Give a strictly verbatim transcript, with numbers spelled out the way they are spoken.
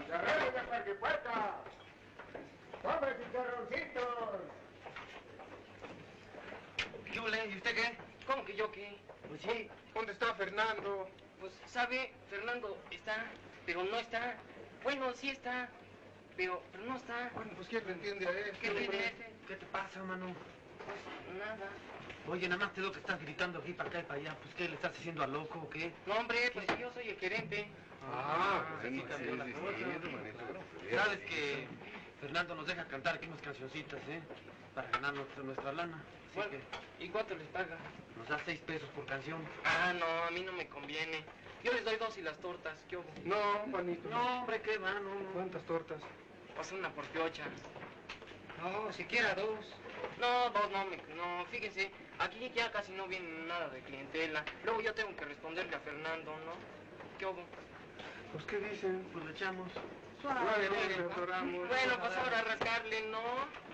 ¡Cerremos la parquepuerta! ¡Tome chicharroncitos! ¿Qué ole? ¿Y usted qué? ¿Cómo que yo qué? Pues sí. ¿Dónde está Fernando? Pues, ¿sabe? Fernando está, pero no está. Bueno, sí está, pero, pero no está. Bueno, pues ¿quién le entiende a él? ¿Qué tiene ese? ¿Qué te pasa, mano? Pues, nada. Oye, nada más te veo que estás gritando aquí para acá y para allá. Pues, ¿qué? ¿Le estás haciendo a loco o qué? No, hombre, pues yo soy el gerente. Ah, pues así sí, cambió la sí, cosa. sí, hermanito. Sabes que Fernando nos deja cantar aquí unas cancioncitas, ¿eh? Para ganar nuestra, nuestra lana. Así Bueno, que ¿y cuánto les paga? nos da seis pesos por canción. Ah, no, a mí no me conviene. Yo les doy dos y las tortas, ¿qué hubo? No, manito. No, hombre, ¿qué va? No, no. ¿Cuántas tortas? Pasa una por piocha. No, siquiera dos. No, dos no, me, no, fíjense, aquí ya casi no viene nada de clientela. Luego yo tengo que responderle a Fernando, ¿no? ¿Qué hubo? Pues, ¿qué dicen? Pues le echamos. Suave, le atoramos. Bueno, pues ahora rascarle, ¿no?